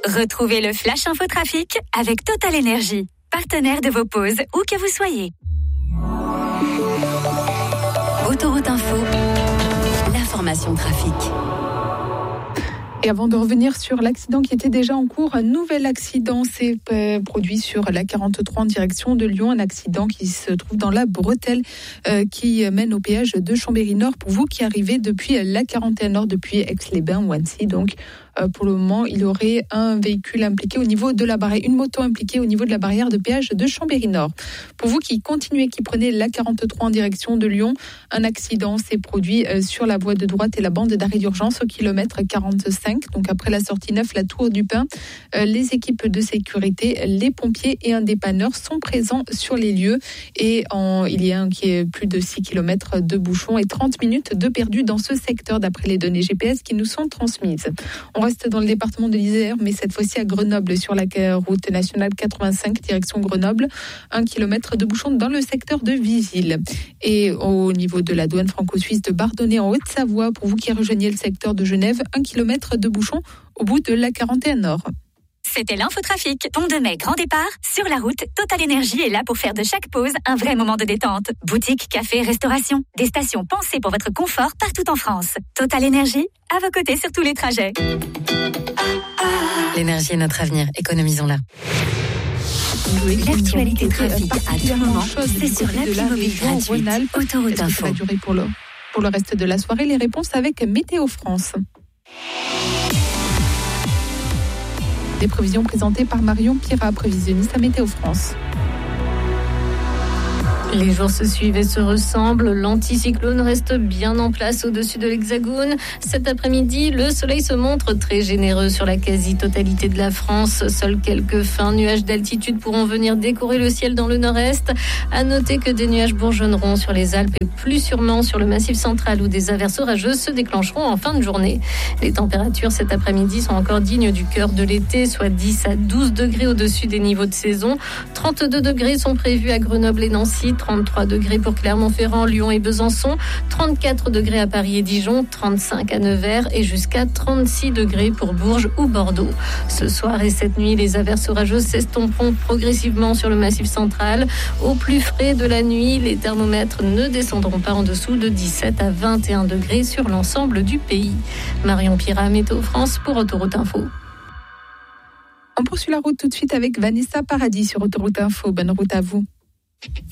Retrouvez le Flash Info Trafic avec Total Énergie, partenaire de vos pauses où que vous soyez. Autoroute Info, l'information trafic. Et avant de revenir sur l'accident qui était déjà en cours, un nouvel accident s'est produit sur la 43 en direction de Lyon. Un accident qui se trouve dans la bretelle qui mène au péage de Chambéry-Nord. Pour vous qui arrivez depuis la 41 Nord, depuis Aix-les-Bains ou Annecy, donc pour le moment, il y aurait un véhicule impliqué au niveau de la barrière, une moto impliquée au niveau de la barrière de péage de Chambéry-Nord. Pour vous qui continuez, qui prenez la 43 en direction de Lyon, un accident s'est produit sur la voie de droite et la bande d'arrêt d'urgence au kilomètre 45. Donc après la sortie 9, la Tour du Pin, les équipes de sécurité, les pompiers et un dépanneur sont présents sur les lieux. Et il y a plus de 6 km de bouchons et 30 minutes de perdu dans ce secteur d'après les données GPS qui nous sont transmises. On reste dans le département de l'Isère, mais cette fois-ci à Grenoble, sur la route nationale 85, direction Grenoble. 1 km de bouchons dans le secteur de Visil. Et au niveau de la douane franco-suisse de Bardonnay en Haute-Savoie, pour vous qui rejoignez le secteur de Genève, 1 km de bouchons au bout de la 41 Nord. C'était l'infotrafic. Pont de Mai, grand départ. Sur la route, Total Énergie est là pour faire de chaque pause un vrai moment de détente. Boutique, café, restauration. Des stations pensées pour votre confort partout en France. Total Énergie, à vos côtés sur tous les trajets. L'énergie est notre avenir. Économisons-la. L'actualité trafic à tout moment, c'est sur l'appli mobile gratuite. Autoroute Info. Ça va durer pour le reste de la soirée. Les réponses avec Météo France. Des prévisions présentées par Marion Pira, prévisionniste à Météo France. Les jours se suivent et se ressemblent. L'anticyclone reste bien en place au-dessus de l'Hexagone. Cet après-midi, le soleil se montre très généreux sur la quasi-totalité de la France. Seuls quelques fins nuages d'altitude pourront venir décorer le ciel dans le nord-est. À noter que des nuages bourgeonneront sur les Alpes et plus sûrement sur le Massif central où des averses orageuses se déclencheront en fin de journée. Les températures cet après-midi sont encore dignes du cœur de l'été, soit 10 à 12 degrés au-dessus des niveaux de saison. 32 degrés sont prévus à Grenoble et Nancy. 33 degrés pour Clermont-Ferrand, Lyon et Besançon, 34 degrés à Paris et Dijon, 35 à Nevers et jusqu'à 36 degrés pour Bourges ou Bordeaux. Ce soir et cette nuit, les averses orageuses s'estomperont progressivement sur le Massif central. Au plus frais de la nuit, les thermomètres ne descendront pas en dessous de 17 à 21 degrés sur l'ensemble du pays. Marion Pira, Météo France pour Autoroute Info. On poursuit la route tout de suite avec Vanessa Paradis sur Autoroute Info. Bonne route à vous.